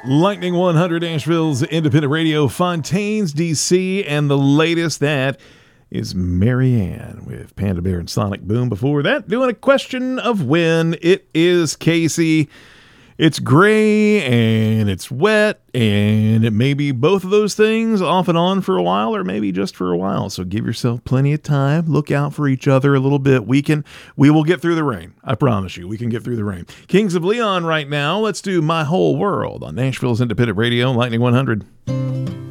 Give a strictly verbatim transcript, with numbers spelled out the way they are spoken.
Lightning one hundred, Nashville's independent radio, Fontaines, D C, and the latest that is Marianne with Panda Bear and Sonic Boom. Before that, doing a question of when. It is Casey. It's gray and it's wet, and it may be both of those things off and on for a while, or maybe just for a while. So give yourself plenty of time. Look out for each other a little bit. We can, we will get through the rain. I promise you, we can get through the rain. Kings of Leon right now. Let's do My Whole World on Nashville's independent radio, Lightning one hundred.